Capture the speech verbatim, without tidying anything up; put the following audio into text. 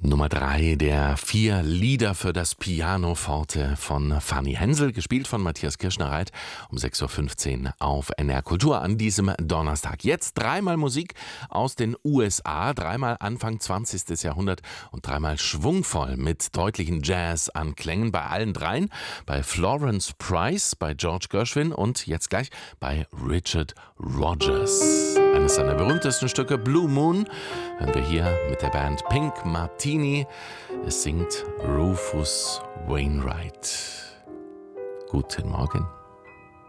Nummer drei der vier Lieder für das Pianoforte von Fanny Hensel, gespielt von Matthias Kirschner-Reit um sechs Uhr fünfzehn auf N R Kultur an diesem Donnerstag. Jetzt dreimal Musik aus den U S A, dreimal Anfang zwanzigsten Jahrhundert und dreimal schwungvoll mit deutlichen Jazz-Anklängen bei allen dreien, bei Florence Price, bei George Gershwin und jetzt gleich bei Richard Rodgers. Eines seiner berühmtesten Stücke, Blue Moon, hören wir hier mit der Band Pink Martini. Es singt Rufus Wainwright. Guten Morgen.